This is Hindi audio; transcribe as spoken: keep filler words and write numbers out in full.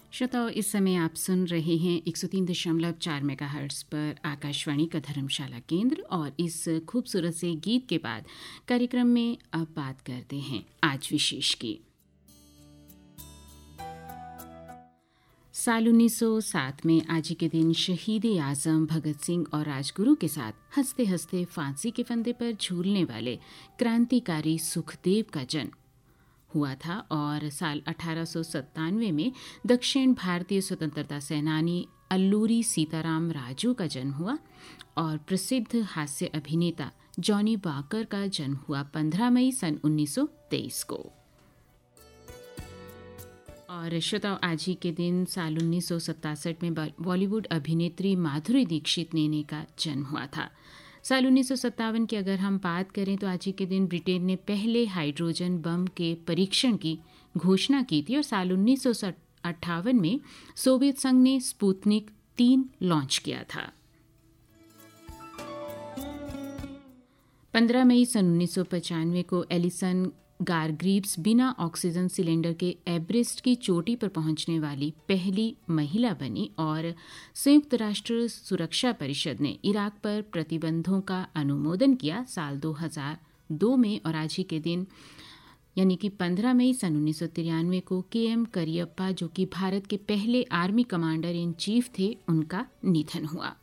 श्रोताओं, इस समय आप सुन रहे हैं एक सौ तीन दशमलव चार मेगाहर्ट्ज़ पर आकाशवाणी का धर्मशाला केंद्र। और इस खूबसूरत से गीत के बाद कार्यक्रम में अब बात करते हैं आज विशेष की। साल उन्नीस सौ सात में आज ही के दिन शहीद आज़म भगत सिंह और राजगुरु के साथ हंसते हंसते फांसी के फंदे पर झूलने वाले क्रांतिकारी सुखदेव का जन्म हुआ था। और साल अठारह सौ सत्तानवे में दक्षिण भारतीय स्वतंत्रता सेनानी अल्लूरी सीताराम राजू का जन्म हुआ। और प्रसिद्ध हास्य अभिनेता जॉनी वाकर का जन्म हुआ पंद्रह मई सन उन्नीस सौ तेईस को। और श्रोताओं, आज ही के दिन साल उन्नीस सौ सतासठ में बॉलीवुड अभिनेत्री माधुरी दीक्षित नेने का जन्म हुआ था। साल उन्नीस सौ सत्तावन की अगर हम बात करें तो आज ही के दिन ब्रिटेन ने पहले हाइड्रोजन बम के परीक्षण की घोषणा की थी। और साल उन्नीस सौ अट्ठावन में सोवियत संघ ने स्पुतनिक तीन लॉन्च किया था। पंद्रह मई सन उन्नीस सौ पचानवे को एलिसन गारग्रीव्स बिना ऑक्सीजन सिलेंडर के एवरेस्ट की चोटी पर पहुंचने वाली पहली महिला बनी। और संयुक्त राष्ट्र सुरक्षा परिषद ने इराक पर प्रतिबंधों का अनुमोदन किया साल दो हज़ार दो में। और आज ही के दिन यानी कि पंद्रह मई सन उन्नीस सौ तिरानवे को के एम करियप्पा, जो कि भारत के पहले आर्मी कमांडर इन चीफ थे, उनका निधन हुआ।